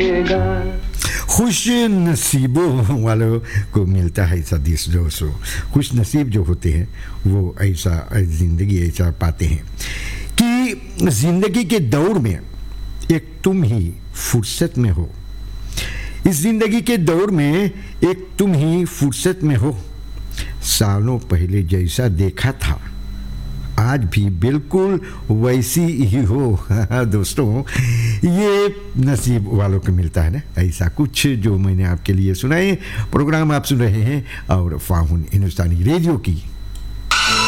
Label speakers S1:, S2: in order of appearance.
S1: जिएगा।
S2: खुश नसीबों वालों को मिलता है ऐसा दिस दोस्तों, खुश नसीब जो होते हैं वो ऐसा ज़िंदगी ऐसा पाते हैं कि ज़िंदगी के दौर में एक तुम ही फुर्सत में हो, इस ज़िंदगी के दौर में एक तुम ही फुर्सत में हो। सालों पहले जैसा देखा था आज भी बिल्कुल वैसी ही हो। दोस्तों ये नसीब वालों को मिलता है ना ऐसा कुछ जो मैंने आपके लिए सुनाए। प्रोग्राम आप सुन रहे हैं और फाहुन हिंदुस्तानी रेडियो की